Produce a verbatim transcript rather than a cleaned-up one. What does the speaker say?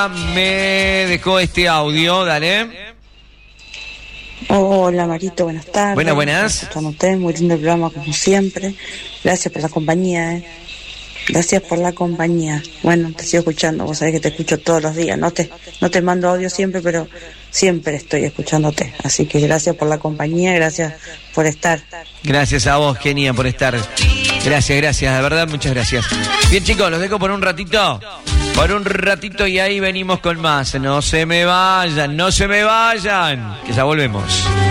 Kenia me dejó este audio, dale. Hola Marito, buenas tardes. Buenas, buenas. Escuchándote, muy lindo el programa como siempre. Gracias por la compañía, eh. Gracias por la compañía. Bueno, te sigo escuchando, vos sabés que te escucho todos los días. No te, no te mando audio siempre, pero siempre estoy escuchándote. Así que gracias por la compañía, gracias por estar. Gracias a vos, Kenia, por estar. Gracias, gracias, de verdad, muchas gracias. Bien, chicos, los dejo por un ratito. Por un ratito y ahí venimos con más. No se me vayan, no se me vayan, que ya volvemos.